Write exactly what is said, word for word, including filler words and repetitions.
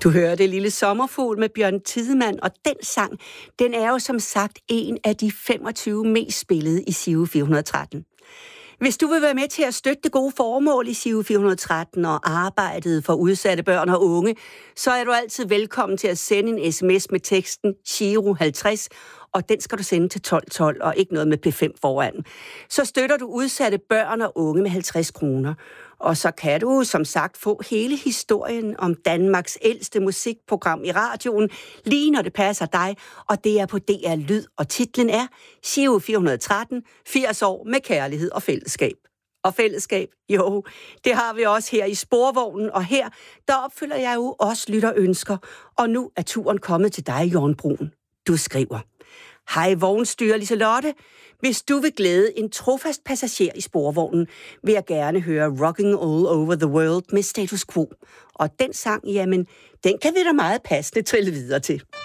Du hørte Lille Sommerfugl med Bjørn Tidemand, og den sang, den er jo som sagt en af de femogtyve mest spillede i Giro fire hundrede og tretten. Hvis du vil være med til at støtte det gode formål i Giro fire hundrede og tretten og arbejdet for udsatte børn og unge, så er du altid velkommen til at sende en sms med teksten Giro halvtreds, og den skal du sende til tolv tolv og ikke noget med P fem foran. Så støtter du udsatte børn og unge med halvtreds kroner. Og så kan du som sagt få hele historien om Danmarks ældste musikprogram i radioen, lige når det passer dig, og det er på D R Lyd, og titlen er Giro fire hundrede og tretten, firs år med kærlighed og fællesskab. Og fællesskab, jo, det har vi også her i Sporvognen, og her, der opfylder jeg jo også lytterønsker, og nu er turen kommet til dig, Jørgen Brun. Du skriver: Hej vognstyrer Liselotte. Hvis du vil glæde en trofast passager i Sporvognen, vil jeg gerne høre Rocking All Over the World med Status Quo. Og den sang, jamen, den kan vi da meget passende trille videre til.